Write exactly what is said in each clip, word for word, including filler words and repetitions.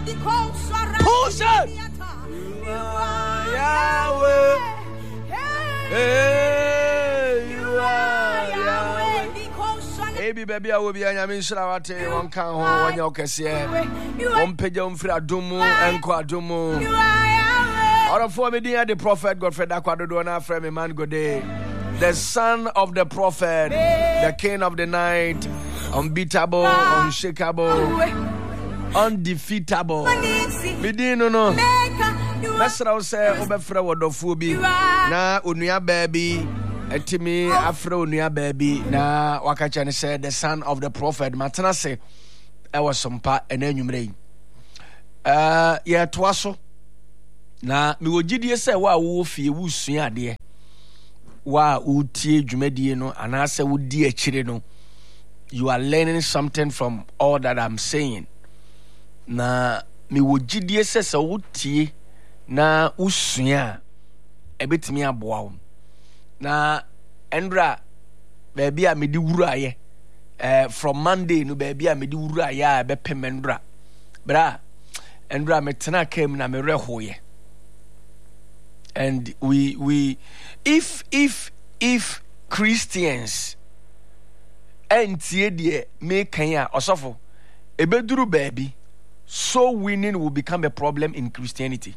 Push it. You are Yahweh. Hey, you are Yahweh. Baby, baby, I will be an Yamin Shrawate, one can hold one yokesia, one pigeon fra Dumu and Quadumu. Out of four, the prophet Godfrey Aquadona, Frame Man Gode, the son of the prophet, the king of the night, unbeatable, unshakable, undefeatable. Medino no. Mesra say obefra wodofubi na onua baby etimi afra onua baby na wakacha ne say the son of the prophet matena se e wasompa enanwumre eh ye toaso na me wogidie say wa wo fie wusua ade wa utie dwumadie no anase wodi akire no you are learning something from all that I'm saying na me wogidie say say wotie na usua ebetimi aboa wo na endra baby a medi wura ye eh from Monday no baby a medi wura ye a bepem endra bra endra metena kam na me rehoye and we we if if if Christians entie de me kan ya osofo ebeduru baby so winning will become a problem in Christianity.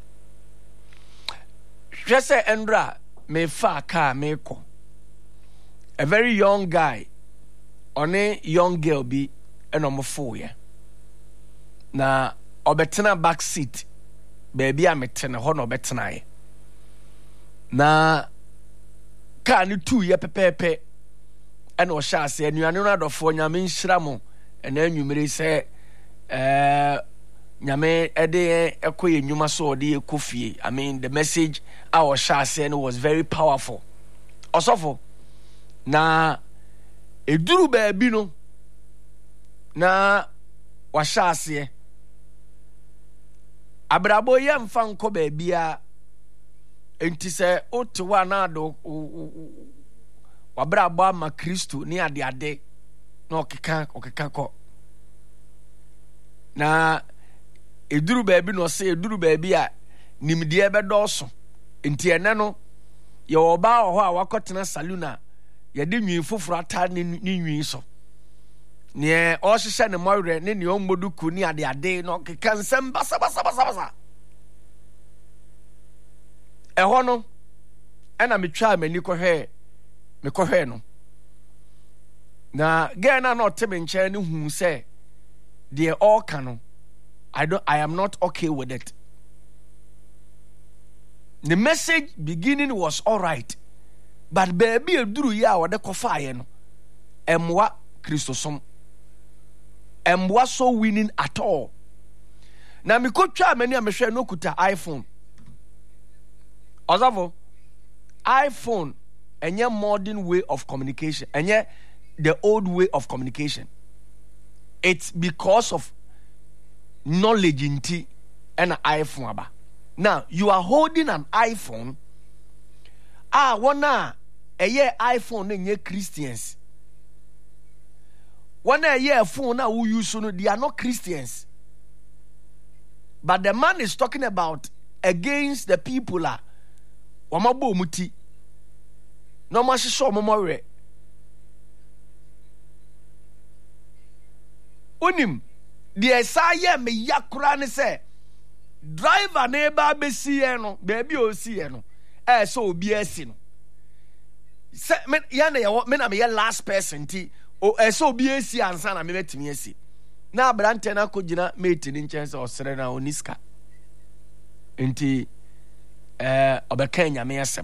Just say Endra me fa car me ko. A very young guy on a young girl be an omofo ye. Na obetena back seat baby a metena ho no betena ye. Na car ni two ye pepepe and o sha se anuane no adofo nyame nhira mo and anwumere say eh nyame ede ekoye nyuma so de ekofie. I mean the message our sha saying was very powerful. Osofo na eduru baabi no na wa sha ase abrabo ye mfa nko baabi a enti se otewa na do wa brabo ama Kristo ni ade ade na okeka okeka ko na eduru baabi no se eduru baabi a nimdie bedoso enti ene no ye oba ho a wakotena saluna ye de nwin foforo ata ni nwin so ne o hihye ne moyre ne ne ommoduku ni ade ade no keka nsem basa basa basa basa eho no ena metwa mani ko hwe me ko hwe no na gena na oteme nche ne hu se de all canon I don't I am not okay with it. The message beginning was all right, but baby eduru ya wode kofa ye no emwa Christosom emwa so winning at all. Na me kotwa mani a mehwe no kuta iPhone ozavo iPhone enye modern way of communication enye the old way of communication. It's because of knowledge inti and an iPhone aba. Now you are holding an iPhone. Ah, wana a year iPhone in ye Christians. One a year phone now who use no, they are not Christians. But the man is talking about against the people are wamabo muti. No mashi show momore. Unim the saye me yakura ne say driver neighbor be see no baby o see no eh so obi asi no se me ya na me na me last person ti o eh so obi asi ansa na me betimi asi na brante na kogina mate ni nchen se osere na oniska enti eh obekanya me asem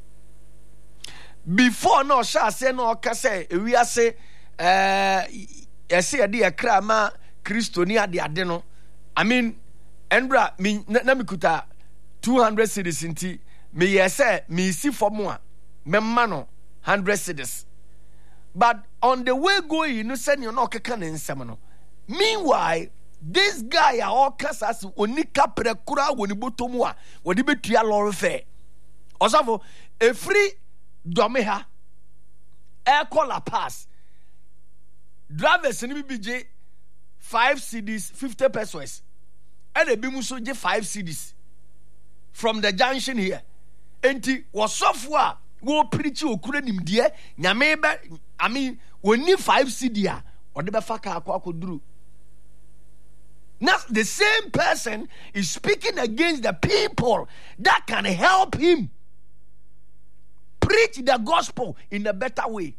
before no sha say no ka say ewi ase eh yesi ade yakra ma Kristo ni ade ade no I mean endra mi na mikuta two hundred cedis nti me yese me si for mo a me ma no one hundred cedis but on the way going no send you no keka ne nsem no meanwhile this guy a all kasas onika prekura woni botomu a wodi betua lorry fare osafo e free dome ha e call pass drivers ni bibije five cedis fifty pesos and ebi mu so je five cedis from the junction here. Enti wasofo a wo preach okura nimdie nyame be I mean woni five cedi a ode be fa ka akwa akoduru. Now the same person is speaking against the people that can help him preach the gospel in a better way.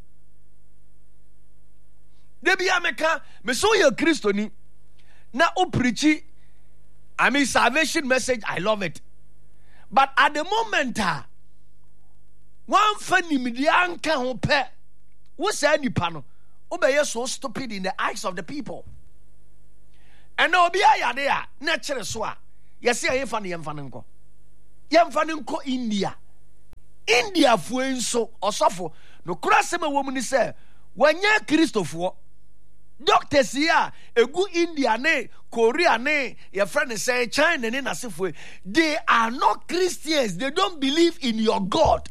Debi ameka me so ye Christo ni na o preach I mean salvation message, I love it. But at the moment ah one funny media anka ho pe wo say nipa no obeye so stupid in the eyes of the people. And now be a yadea, natural swa. Yes, I am funny and fanunco. Yam fanunco India. India fuen so or suffer. No crasema woman is say, when ya Christopher, doctors here, a good India ne, Korea ne, your friend is say China ne nasifwe. They are not Christians. They don't believe in your God.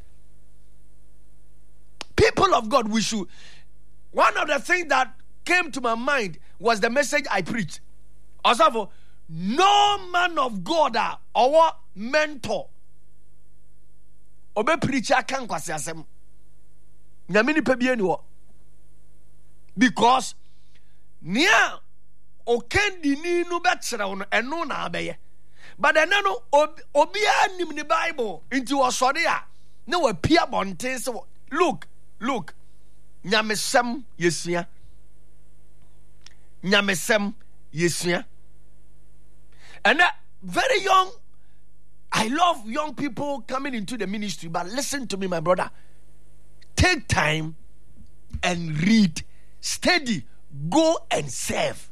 People of God, we should. One of the things that came to my mind was the message I preached. Also, no man of God or mentor obe preacher can kwase asem nyame ni pa bia ni wo because nia okendi ni no be kire wo no eno na abeye but eno no obi anim ni Bible into osode a na wa pia bonten se look look nyamesem yesua nyamesem yesua. And uh, very young, I love young people coming into the ministry, but listen to me, my brother. Take time and read, study, go and serve.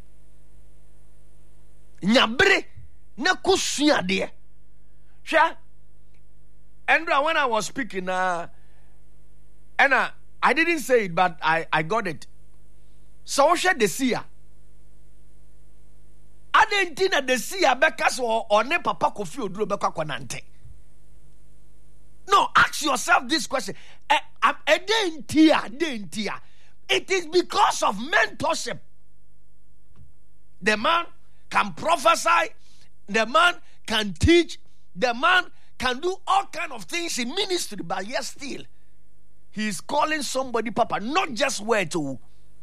Nyabre na kusuya de. Sure. Andrew, when I was speaking, uh, and uh, I didn't say it, but I, I got it. So share the seer. Adentina de sia bekas or ne papa kofi oduro beka kwanante. No, ask yourself this question. It is because of mentorship. The man can prophesy, the man can teach, the man can do all kind of things in ministry, but yet still he is calling somebody papa, not just where to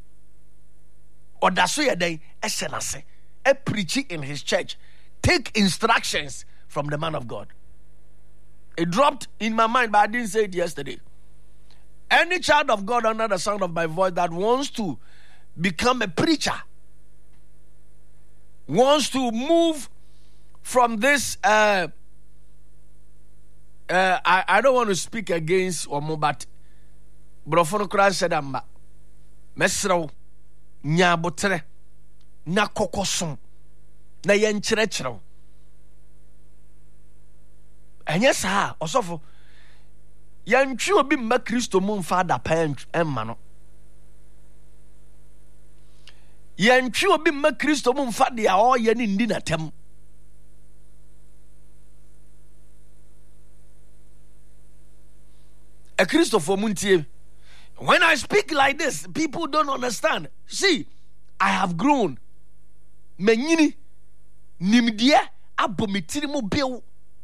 or that's where they esenase. A preaching in his church. Take instructions from the man of God. It dropped in my mind, but I didn't say it yesterday. Any child of God under the sound of my voice that wants to become a preacher, wants to move from this, uh, uh, I, I don't want to speak against or more, but Brofono Kran said, Amba, Mesro, Nyabotre. Na kokoson na yen kyerɛkyerɛw ɛnyɛ saa ɔsɔfo yɛntwe obi mma Kristo mu mfa da pa ɛmma no yɛntwe obi mma Kristo mu mfa de a ɔyɛ ne ndi natam a Christopher muntie. When I speak like this, people don't understand. See, I have grown. Menyini nimdie abomitiri mo bill.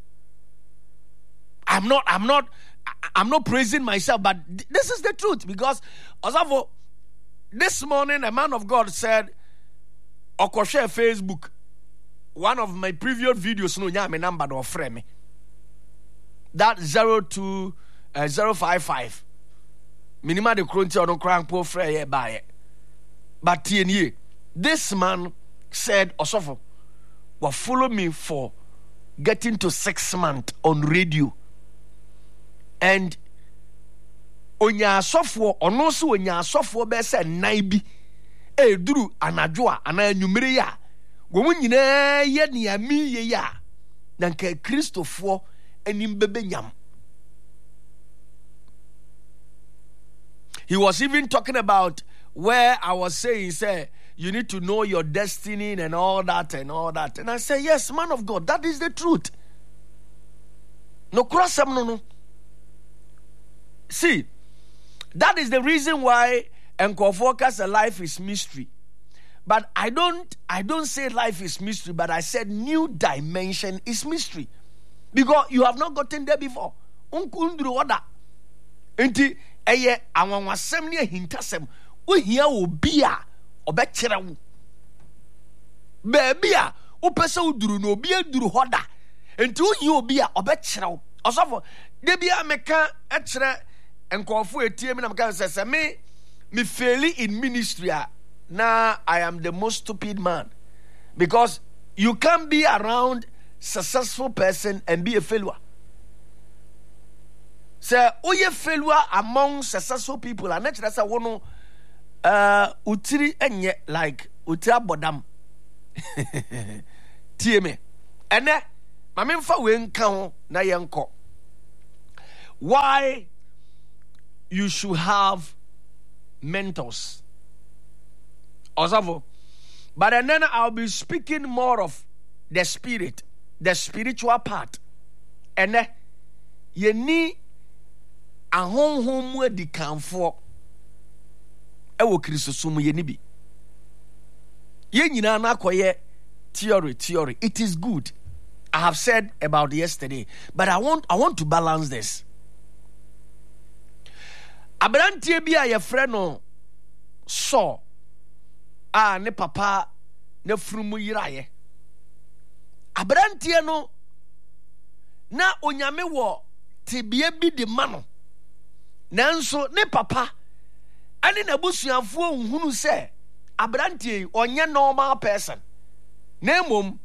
I'm not I'm not I'm not praising myself, but this is the truth because also this morning a man of God said Okoshe Facebook one of my previous videos no nya me number do frame me that zero two uh, zero five five minima de kronti on crank po frɛ ye bae but tie this man said Osofo will follow me for getting to six months on radio and onya asofo ono so onya asofo be se nan bi e duru anadwo a ana anwumire ya wo nyina ye ne ami ye ya na nka Kristofo anim bebenyam. He was even talking about where I was saying, say, you need to know your destiny and all that and all that. And I say, yes, man of God, that is the truth. No crossam no no. See, that is the reason why Enko Focus life is mystery. But I don't I don't say life is mystery, but I said new dimension is mystery. Because you have not gotten there before. Unkundru oda. Enti eye anwanwasem ne ahintasem. Ohia obi a obekere wo. Baby a opese uduru no obi aduru hoda. Enti ohia obi a obekere wo. Osofo de bia meka ekere enkofo etie me na meka se me me fail in ministry a. Now I am the most stupid man, because you can't be around successful person and be a failure. So, oh, you failure among successful people, and that's a one. Uh, utiri enye like utira bodam. Tie me, and then my main for we nkan na yenko. Why you should have mentors. But and then I'll be speaking more of the spirit, the spiritual part. And then you need a home home where the can for ewo Christosumu ye nibi. Ye nyina na koye theory theory. It is good. I have said about yesterday, but I want I want to balance this. Abrantie bi a ye frɛ no so ah ne papa ne frumu yiraye. Abrantie no na onyame wo tebie bi de ma no. Nanso ne papa ani na busuafo nhunu se abrantie onye normal person. Na mom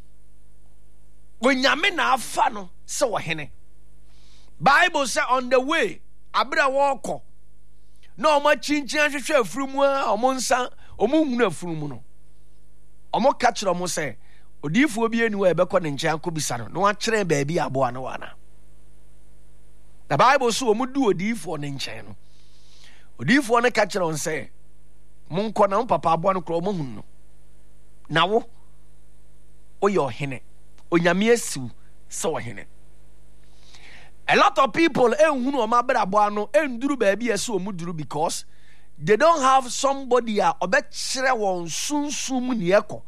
onyame na afa no se wo hene. Bible say on the way abra wo na omo chinchin hwehwe afrumu a omo nsa omo hunu afrumu no omo ka kire omo se odifo bi eni wa ebekọ ne nkyɛn akọ bisa no no akyerɛ baabi aboa no wana. The Bible so omo du odifo ne nkyɛn no odifo ne ka kire on se monkɔ na papa aboa no kro omo hunu no na wo oyɛ ɔhene onyame asiw se ɔhene. A lot of people ehunu omabra aboa no enduru baabi ese omuduru because they don't have somebody a obekire won sunsum ne ekọ.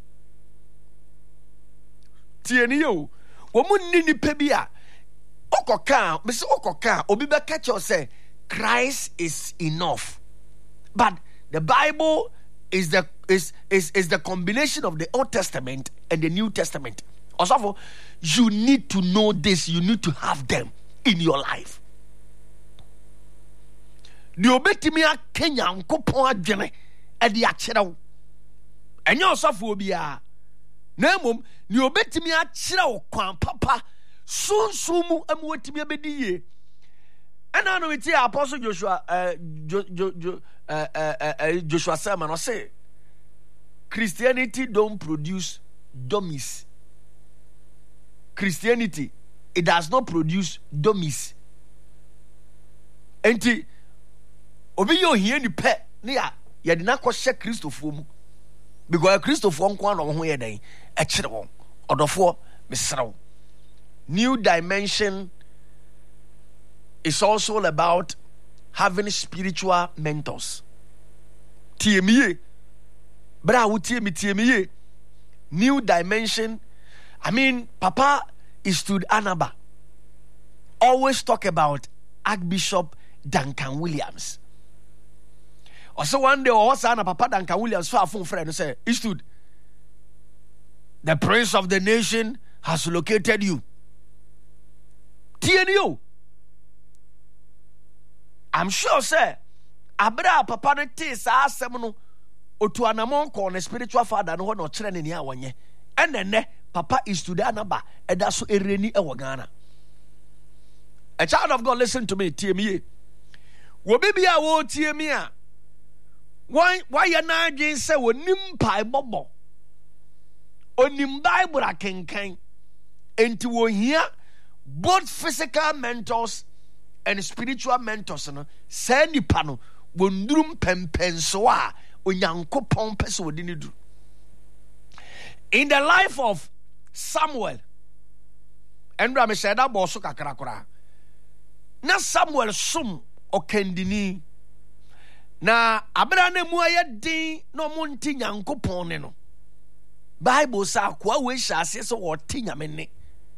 Tie ni yo wo mu ni nipa bi a okoka me se okoka obi be catch you say Christ is enough. But the Bible is the is is is the combination of the Old Testament and the New Testament. Also, you need to know this. You need to have them in your life. The obetimi a Kenya nkopon adwene e de akyerew. Enye osofo obi a. Na mom the obetimi a kyerew kwan papa sunsumu amwotimi abedi ye. Ena no iti Apostle Joshua uh, jo, jo, jo, uh, uh, uh, Joshua Sermon say Christianity don't produce dummies. Christianity, it does not produce dummies. Enti obi yo hie ni pe ne ya ye de na ko hye Christofo mu because Christofo nko na ho ye dan e kire won odofo mesrew. New dimension is also about having spiritual mentors. Tie miye bra wo tie mi tie miye. New dimension, I mean, Papa stood Anaba. Always talk about Archbishop Duncan Williams. Also one day, also Papa Duncan Williams far from friend say, he stood. The Prince of the Nation has located you. T N U. I'm sure, sir. Abra Papa ne te sa asem otu anamon ko ne spiritual father no no kire ne nia wonye. Enene Papa is to that number, and that's so ereni e Ghana. A child of God, listen to me, T M E. Wo bibi a wo T M E a. Why why you na again say wo nim pai bobo. Onim Bible a kenkan. Enti wo hia both physical mentors and spiritual mentors no. Say nipa no wo ndurum pempenso a onyankopon pese wo dini du. In the life of Samuel, and Rami said that bosu kakrakura. Na Samuel sum okendini. na abra na mu aye din no mo nti Nyankopon ne no. Bible sa kwa we hyase so wo ti nyame ne.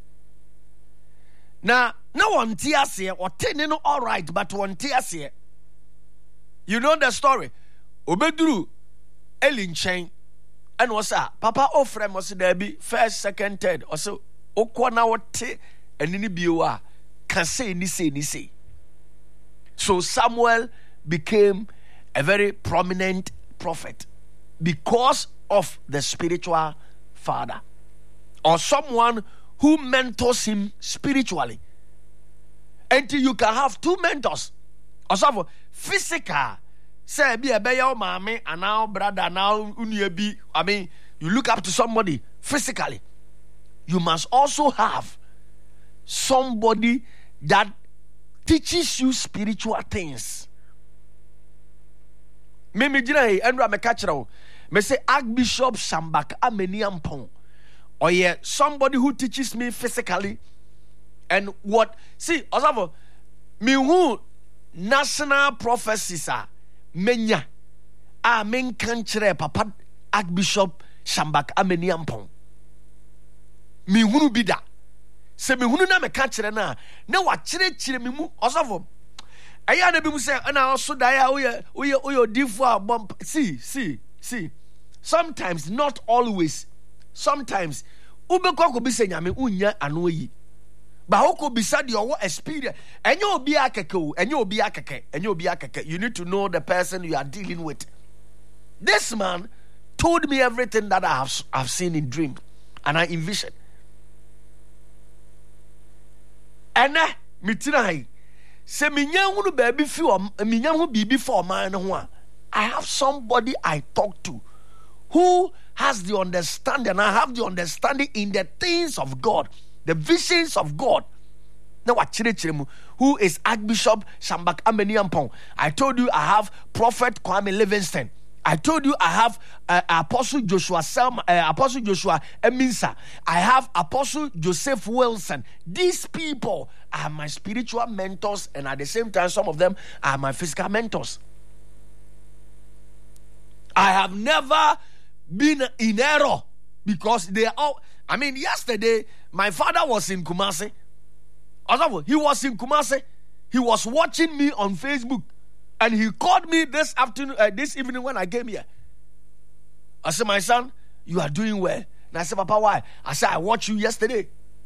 Na na won ti ase wo ti ne no all right, but won ti ase. You know the story. Obeduru Eli nchen and was a papa ofrem was there be first, second, third or so okwa na wo ti enini biwa can say ni say ni say. So Samuel became a very prominent prophet because of the spiritual father or someone who mentors him spiritually. Until you can have two mentors. Also, physical, say be a beyo mame and now brother now unyebi. I mean, you look up to somebody physically. You must also have somebody that teaches you spiritual things. Me me jina he Andrew me catch you. Me say Archbishop Shambak Ameniampong. Or yeah, somebody who teaches me physically and what see also me who national prophecies are menya a men kanchre papa Archbishop Shambak Ameniampong. Me who be that. Se me hunu na me ka kire na na wa kire kire me mu osofo aya na bi mu se na also da ya oye oye oye odifo abom. See see see sometimes, not always, sometimes ubekwa ko bi se nyame unya ano yi ba hoko bi sa de owo experience enye obi akeke o enye obi akeke enye obi akeke. You need to know the person you are dealing with. This man told me everything that I have I've seen in dream and I envisioned. And uh, mitinai se minya hunu baby fi o minya hu bibi for man ho a I have somebody I talk to who has the understanding. I have the understanding in the things of God, the visions of God. Now what chire chire mu who is Archbishop Shambak Ameniampong. I told you I have Prophet Kwame Livingston. I told you I have uh, Apostle Joshua Sam, uh, Apostle Joshua Eminsa. I have Apostle Joseph Wilson. These people are my spiritual mentors, and at the same time, some of them are my physical mentors. I have never been in error because they are all. I mean, yesterday my father was in Kumasi. He was in Kumasi. He was watching me on Facebook. And he called me this afternoon, uh, this evening when I came here. I said, my son, you are doing well. And I said, Papa, why? I said, I watched you yesterday.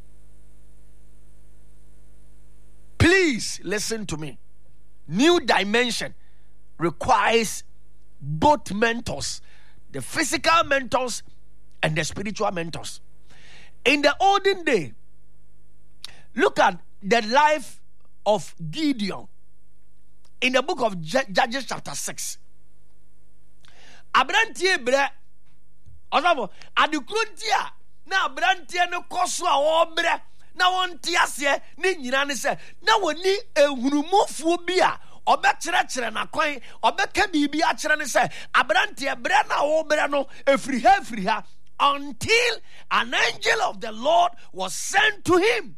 Please listen to me. New dimension requires both mentors, the physical mentors and the spiritual mentors. In the olden day, look at the life of Gideon. In the book of Judges chapter six, Abrantie bre, osavo adukruntia na abrantie no koso a obre na wonti ase ni nyina ne se na woni ehurumufu bi a obekere kere na kwan obeka bibi a kere ne se abrantie bre na obre no efri ha efri ha until an angel of the Lord was sent to him.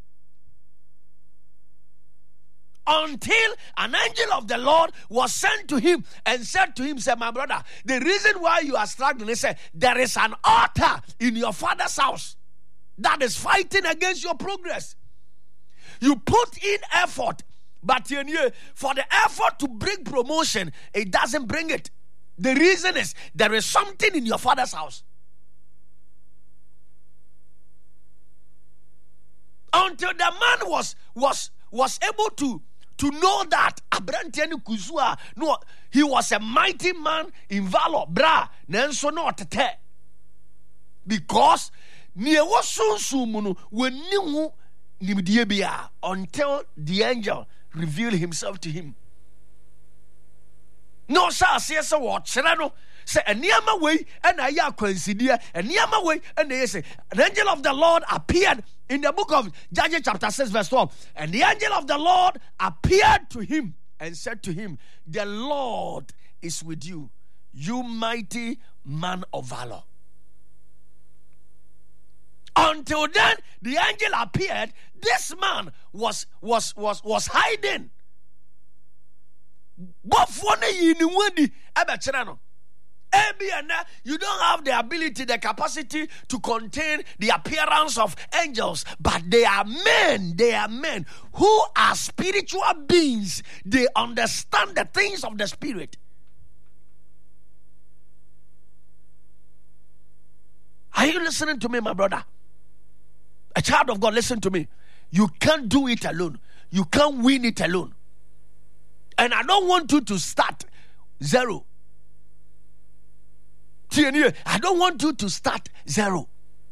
Until an angel of the Lord was sent to him and said to him, say, my brother, the reason why you are struggling is that there is an altar in your father's house that is fighting against your progress. You put in effort, but for the effort to bring promotion, it doesn't bring it. The reason is there is something in your father's house. Until the man was was was able to To know that Abrantiani Kuzua, no, he was a mighty man in valor, bra, nenso no tete. Because near was soon soon when knew Nimdiebia until the angel revealed himself to him. No, sir, says a watch, Serano. Say a near way, and I ya coincidia, a near way, and they say, an angel of the Lord appeared in the book of Judges chapter six, verse twelve. And the angel of the Lord appeared to him and said to him, the Lord is with you, you mighty man of valor. Until then, the angel appeared. This man was was was was hiding. bofo na yi ni wadi e be kire no. You don't have the ability, the capacity to contain the appearance of angels, but they are men. They are men who are spiritual beings. They understand the things of the spirit. Are you listening to me, my brother? A child of God, listen to me. You can't do it alone. You can't win it alone. And I don't want you to start zero. I don't want you to start zero.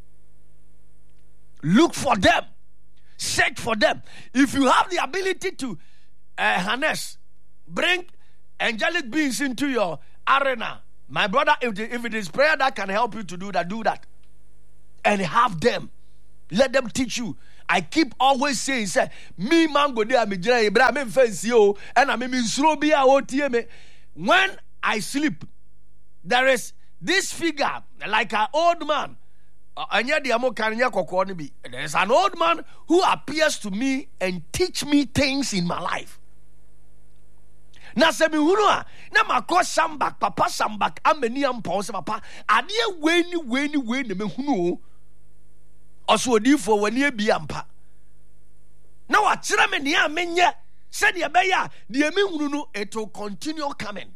Look for them. Search for them. If you have the ability to uh, harness, bring angelic beings into your arena, my brother, if, the, if it is prayer that can help you to do that, do that. And have them. Let them teach you. I keep always saying, say, me man go there, me jira ibra, me fancy yo, and I me minsrobia o tie me. When I sleep, there is this figure, like an old man. There's an old man who appears to me and teach me things in my life. Na se mi hunu a na makọ sambak papa sambak amani ampo se papa ade weni weni weni me hunu oso odifo wani ebi ampa na wa kire me ne amenye se de be ya de me hunu no it will continue coming.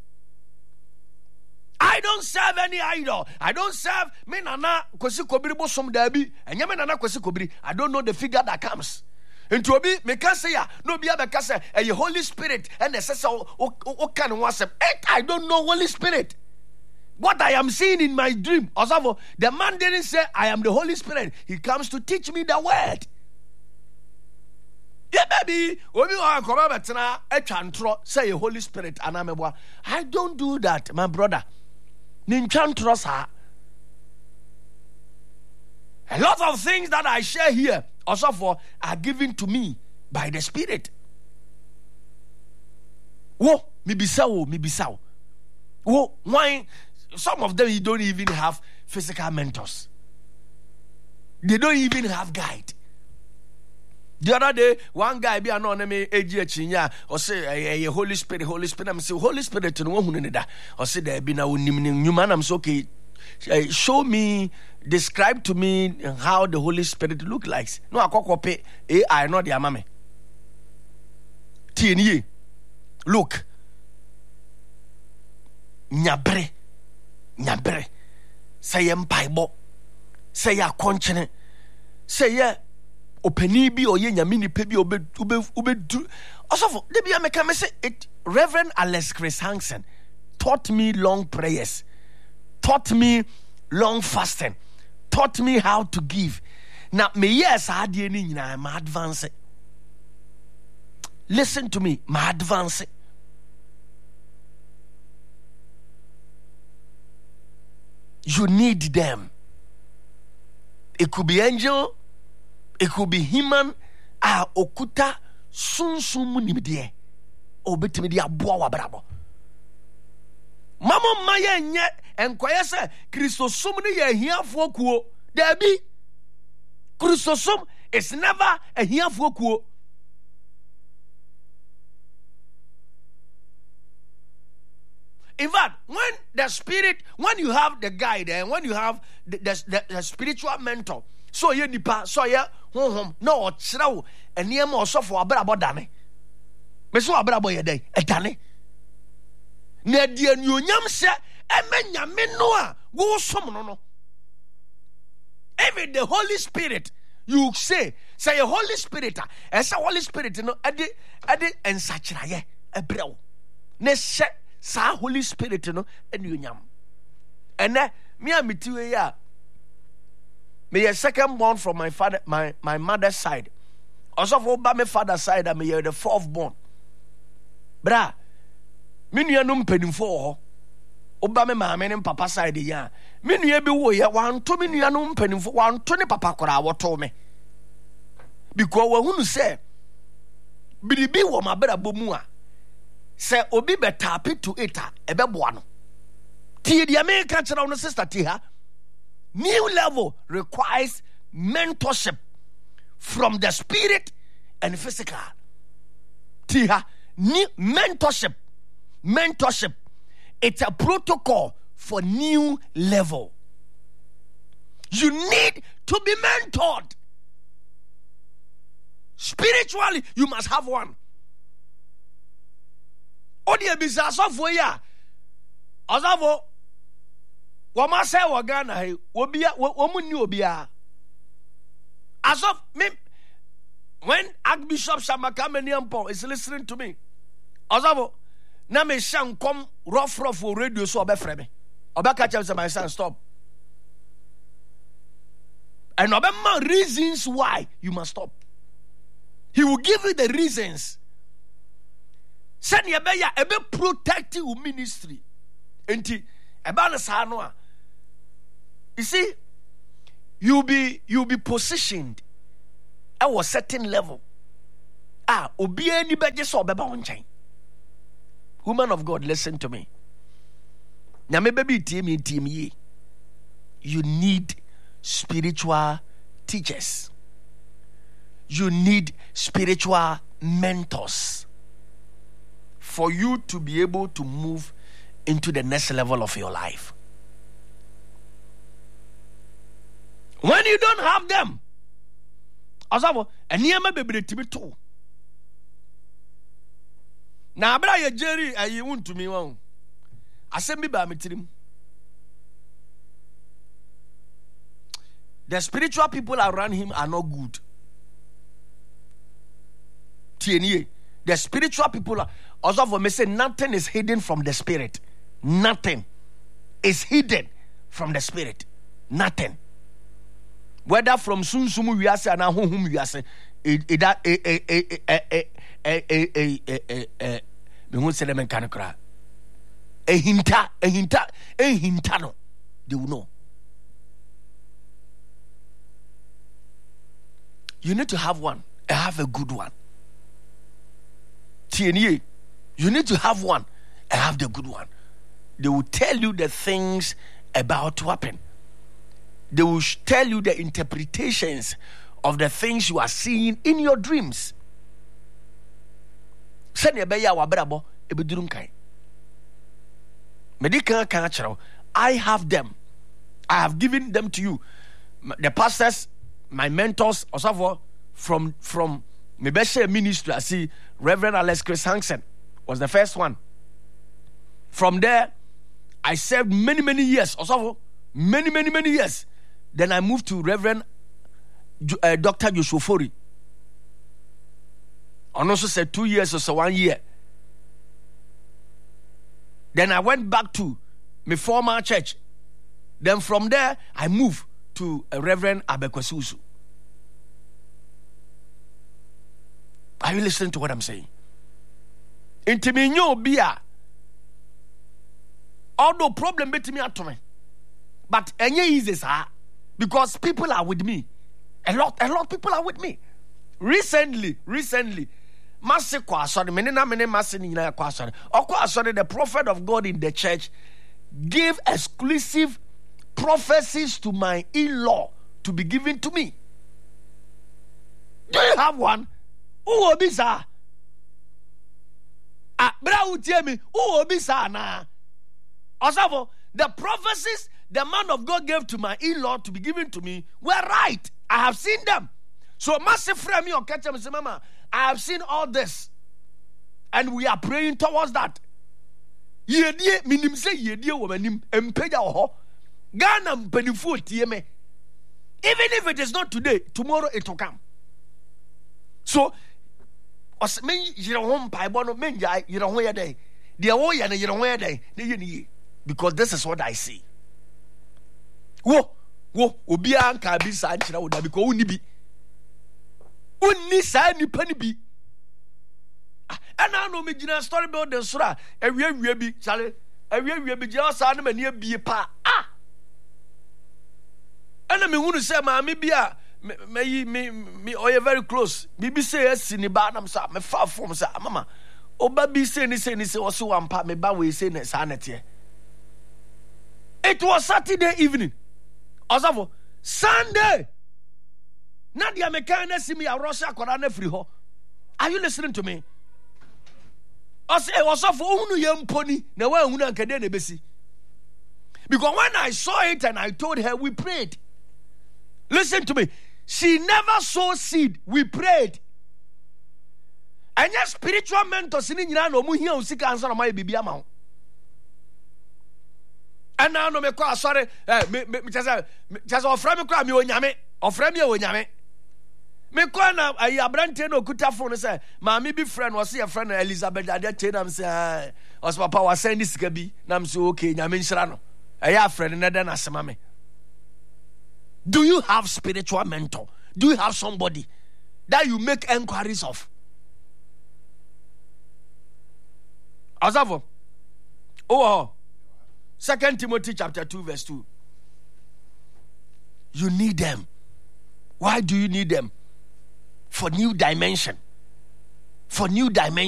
I don't serve any idol. I don't serve me nana kwesi kobiri bosom dabi enye me nana kwesi kobiri. I don't know the figure that comes. Into obi me can say ya no be able say a Holy Spirit and the sense of what kind of was I don't know Holy Spirit. What I am seeing in my dream, also the man didn't say I am the Holy Spirit. He comes to teach me the word. Yeah, baby. Obi wa come betena e twantro say a Holy Spirit anamebwa. I don't do that, my brother. Ninchantro sa. A lot of things that I share here also for are given to me by the Spirit. Whoa, me bisao, me bisao. Whoa, why? Some of them you don't even have physical mentors. They don't even have guide. The other day, one guy be anonymous chinya or say a Holy Spirit, Holy Spirit. I'm say Holy Spirit no one who or say there be now new man. I'm so okay. Show me, describe to me how the Holy Spirit look like. No, I can't pay A I, not the amame. Tienye, look, nyabre, nyabre. Say yem Bible, say ya conscience, say ya openi bi or ye nyamini pebi ube ube ube do. Also, for the be a meka say it. Reverend Alex Chris Hansen taught me long prayers. Taught me long fasting, taught me how to give. Now, me yes, I did my advance. Listen to me, my advance. You need them. It could be angel, it could be human. Ah, okuta sun sun munimidie. Obetimidia boa brabo. Mama maya nye enkwaya se Christosum ne ye hiafo kuo. Dabi. Christosum is never a hiafo kuo. In fact, when the spirit, when you have the guide and when you have the, the, the, the spiritual mentor, so ye nipa, so ye hom hom, no chirawo, and ye mo so for abrabo dane. Me so abrabo ye dey, e dane. Na die nyonyam se emenya me no a wo som no no. Even the Holy Spirit, you say, say a Holy Spirit, as a Holy Spirit no ade ade ensachiraye ebrew. Ne se sa Holy Spirit no enyonyam. Ene me amitiwe ya me a second born from my father my my mother's side. Also for by my father's side I me the fourth born. Bra me nuanum penimfo ho oba me maame ne papa side ya me nua bi wo ye wan to me nuanum penimfo wan to ne papa kora woto me because we hunu say biribi wo mabra bomu a say obi betape to eta ebeboa no tie dia me ka kira no sister Tiha. New level requires mentorship from the spirit and physical. Tiha, new mentorship mentorship. It's a protocol for new level. You need to be mentored. Spiritually, you must have one. Odi ebisa asofo ya. Asofo wama se wa Ghana he obia womu ni obia. Asof me when Archbishop Shamakamenyampo is listening to me. Asofo na me shan come rough rough for radio so obefre me. Obaka tell my son stop. And obema reasons why you must stop. He will give you the reasons. Send ye be ya ebe protect your ministry. Enti eba na sa no a. You see, you'll be you'll be positioned at a certain level. Ah, obi ani beje so beba on chain. Woman of God, listen to me. Now me baby team team ye. You need spiritual teachers. You need spiritual mentors for you to be able to move into the next level of your life. When you don't have them, asabo eniyama bebre tibi to. Na abra ye Jerry ayi wuntumi wan. Asem bi ba metirim. The spiritual people around him are not good. The spiritual people are also for me say nothing is hidden from the spirit. Nothing is hidden from the spirit. Nothing. Whether from sun sumu wiase and ahum wiase, it that a a a a a a a a me won't say them in kanakra. A hinta, a hinta, a hintano. They will know. You need to have one. Have a good one. T N A, you need to have one and have the good one. They will tell you the things about to happen. They will tell you the interpretations of the things you are seeing in your dreams. I have them. I have given them to you. The pastors, my mentors, also from from my best ministry, I see Reverend Alex Chris Hansen was the first one. From there, I served many, many years. Also, many, many, many years. Then I moved to Reverend uh, Doctor Joshua Fori. And also said two years or so, one year. Then I went back to my former church. Then from there, I moved to uh, Reverend Abekwasusu. Are you listening to what I'm saying? Intiminyo bia. Although problem bet me at me. But any easy sir. Because people are with me. A lot, a lot of people are with me. Recently, recently, Master Kwasori, menina mene Master Nina Kwasori. Okwasori, the prophet of God in the church, gave exclusive prophecies to my in-law to be given to me. Do you have one? Who obi sa? Ah, bra utie me. Who obi sa na? Osavo, the prophecies the man of God gave to my in-law to be given to me were right. I have seen them. So massive frame me or catch them and say, Mama, I have seen all this. And we are praying towards that. Yedie minim say yedie womanim empeja oho. Ghana mpenifu tie me. Even if it is not today, tomorrow it will come. So os men yire ho mpaibo no men jai yire ho ye dey. De wo ye ne yire ho ye dey. Ne ye ni because this is what I see. Wo wo obi anka bi sa nchira wo da because woni bi. Woni sa nipa ni bi. And I know me gina story about the sura. Ewie ewie bi chale. Ewie ewie bi gina sa na mani abie pa. Ah. And me hunu say ma me bia me me me oye very close. Bibi say yes ni ba na sa me fa form say mama. Oba bi say ni say ni say o so wampa me ba we say na sa na tie. It was Saturday evening. Osavo Sunday. Nadia me kan na see me a Russia kwara na free ho. Are you listening to me? I say, was of only young pony, no one who can then be. Because when I saw it and I told her, we prayed. Listen to me. She never saw seed. We prayed. And your spiritual mentors in Iran, no muhi on sick answer my baby amount. And now no me call sorry. Me me just just offer me cry me onyame. Offer me onyame. Me call na ayi abrante no kuta phone say, "Mami be friend was your friend Elizabeth Ade tell am say, "Os papa was send this sika bi." Na am say okay, nyame nshira no. Ayi friend na den asema me. Do you have spiritual mentor? Do you have somebody that you make enquiries of? Azavo. Oh, Second Timothy chapter two verse two. You need them. Why do you need them? For new dimension. For new dimension.